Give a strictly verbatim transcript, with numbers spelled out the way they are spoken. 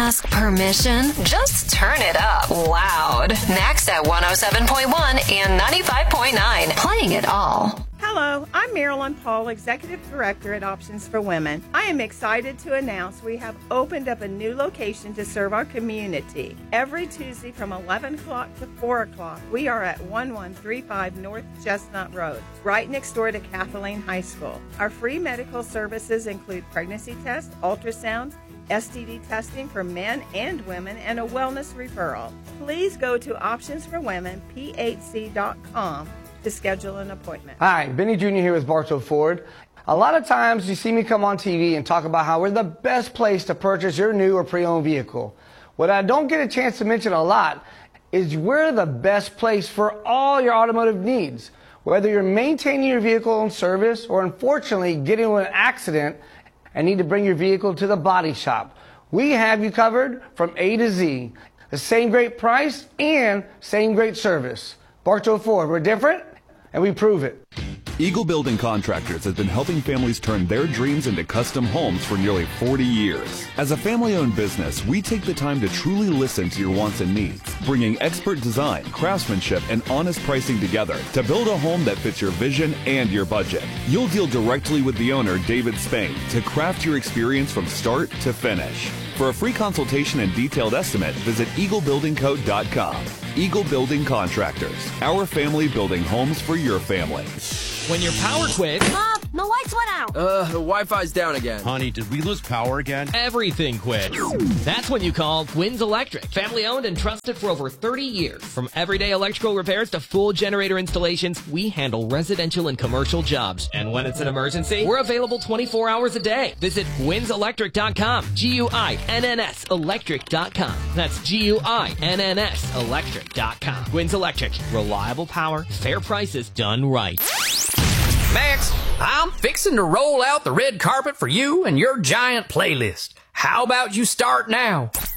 ask permission? Just turn it up loud. Next at one oh seven point one and ninety-five point nine. Playing it all. Hello, I'm Marilyn Paul, Executive Director at Options for Women. I am excited to announce we have opened up a new location to serve our community. Every Tuesday from eleven o'clock to four o'clock, we are at eleven thirty-five North Chestnut Road, right next door to Kathleen High School. Our free medical services include pregnancy tests, ultrasounds, S T D testing for men and women, and a wellness referral. Please go to options for women p h c dot com to schedule an appointment. Hi, Benny Junior here with Bartow Ford. A lot of times you see me come on T V and talk about how we're the best place to purchase your new or pre-owned vehicle. What I don't get a chance to mention a lot is we're the best place for all your automotive needs. Whether you're maintaining your vehicle on service or unfortunately getting into an accident and need to bring your vehicle to the body shop, we have you covered from A to Z. The same great price and same great service. Bartow Ford, we're different and we prove it. Eagle Building Contractors has been helping families turn their dreams into custom homes for nearly forty years. As a family-owned business, we take the time to truly listen to your wants and needs, bringing expert design, craftsmanship, and honest pricing together to build a home that fits your vision and your budget. You'll deal directly with the owner, David Spain, to craft your experience from start to finish. For a free consultation and detailed estimate, visit eagle building co dot com. Eagle Building Contractors, our family building homes for your family. When your power quits... Mom, the lights went out. Uh, the Wi-Fi's down again. Honey, did we lose power again? Everything quits. That's when you call Gwyn's Electric. Family owned and trusted for over thirty years. From everyday electrical repairs to full generator installations, we handle residential and commercial jobs. And when it's an emergency, we're available twenty-four hours a day. Visit gwynns electric dot com. G U I N N S electric dot com. That's G U I N N S electric dot com. Gwyn's Electric. Reliable power, fair prices, done right. Max, I'm fixing to roll out the red carpet for you and your giant playlist. How about you start now?